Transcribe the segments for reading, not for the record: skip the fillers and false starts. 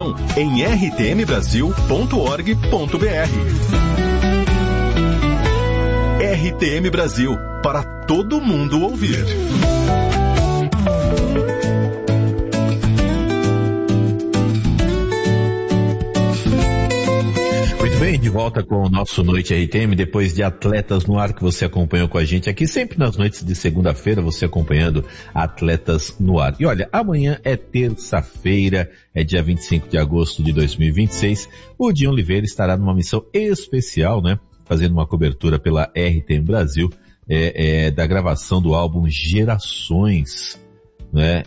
informação em rtmbrasil.org.br. RTM Brasil, para todo mundo ouvir. Bem, de volta com o nosso Noite RTM, depois de Atletas no Ar, que você acompanhou com a gente aqui, sempre nas noites de segunda-feira, você acompanhando Atletas no Ar. E olha, amanhã é terça-feira, é dia 25 de agosto de 2026, o Dinho Oliveira estará numa missão especial, né, fazendo uma cobertura pela RTM Brasil, da gravação do álbum Gerações, né,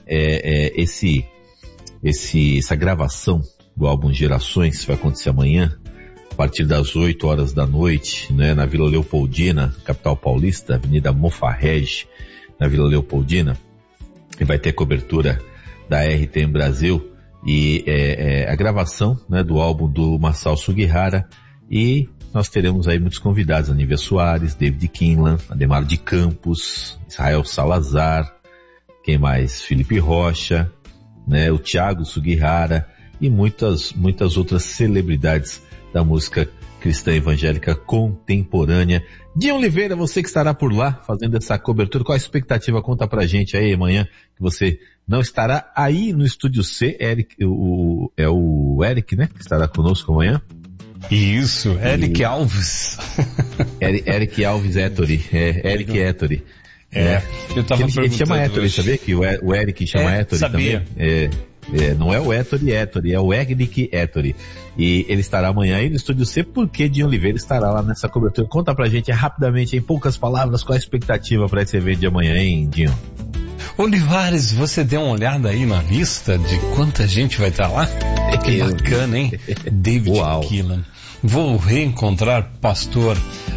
essa gravação do álbum Gerações vai acontecer amanhã, a partir das 8 horas da noite, né, na Vila Leopoldina, capital paulista, Avenida Mofarrege, na Vila Leopoldina, e vai ter cobertura da RTM Brasil e a gravação, né, do álbum do Masao Sugihara, e nós teremos aí muitos convidados, Anívia Soares, David Kinlan, Ademar de Campos, Israel Salazar, quem mais? Felipe Rocha, né, o Thiago Sugihara e muitas outras celebridades da música cristã evangélica contemporânea. Dinho Oliveira, você que estará por lá fazendo essa cobertura, qual a expectativa? Conta pra gente aí amanhã, que você não estará aí no Estúdio C, Eric, o Eric, né, que estará conosco amanhã. Isso, Eric Alves. Eric Alves Ettore, Eric Ettore. Eu tava perguntando. Ele chama Ettore, sabia que o Eric chama Ettore sabia. Também? Não é o Ettore, é o Eric Ettore. E ele estará amanhã aí no Estúdio C, porque Dinho Oliveira estará lá nessa cobertura. Conta pra gente rapidamente, em poucas palavras, qual a expectativa para esse evento de amanhã, hein, Dinho? Olivares, você deu uma olhada aí na lista de quanta gente vai estar lá? Que bacana, hein? David Kinlan. Vou reencontrar pastor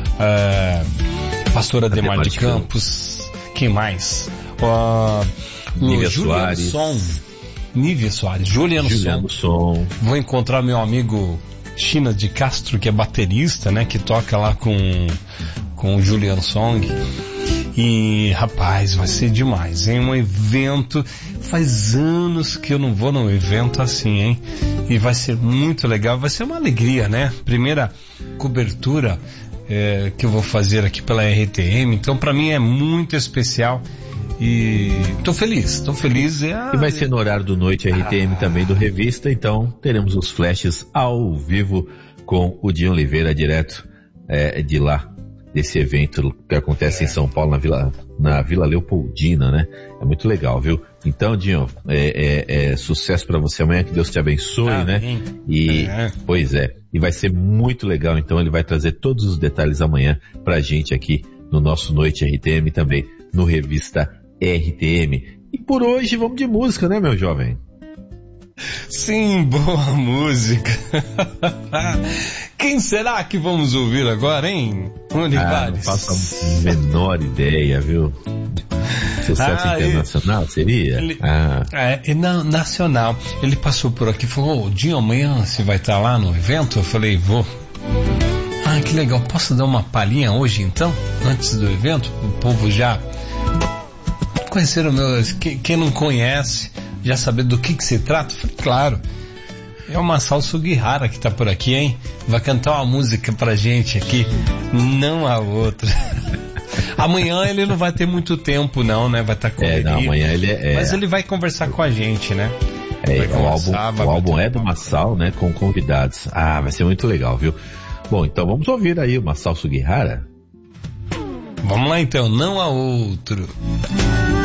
Ademar de Campos. Quem mais? Nívia Soares, Juliano Som. Vou encontrar meu amigo China de Castro, que é baterista, né? Que toca lá com o Juliano Song. E, rapaz, vai ser demais, hein? Um evento, faz anos que eu não vou num evento assim, hein? E vai ser muito legal, vai ser uma alegria, né? Primeira cobertura que eu vou fazer aqui pela RTM, então pra mim é muito especial. E tô feliz. E vai ser no horário do Noite RTM também do Revista, então teremos os flashes ao vivo com o Dinho Oliveira direto de lá, desse evento que acontece em São Paulo, na Vila Leopoldina, né? É muito legal, viu? Então, Dinho, sucesso pra você amanhã, que Deus te abençoe, né? Pois é, e vai ser muito legal, então ele vai trazer todos os detalhes amanhã pra gente aqui no nosso Noite RTM também, no Revista RTM. E por hoje vamos de música, né, meu jovem? Sim, boa música. Quem será que vamos ouvir agora, hein, Olivares? Não faço a menor ideia, viu? Sucesso internacional, seria? Nacional. Ele passou por aqui e falou: Dinho, amanhã você vai estar lá no evento? Eu falei: vou. Que legal, posso dar uma palhinha hoje então, antes do evento, o povo já conhecer o meu, quem não conhece, já saber do que se trata? Falei, claro, é o Masao Sugihara que tá por aqui, hein? Vai cantar uma música pra gente aqui, não a outra. Amanhã ele não vai ter muito tempo não, né? Vai estar correria. Amanhã ele Mas ele vai conversar com a gente, né? O álbum é do Masao, né? Com convidados. Vai ser muito legal, viu? Bom, então vamos ouvir aí o Masao Sugihara. Vamos lá então, não há outro.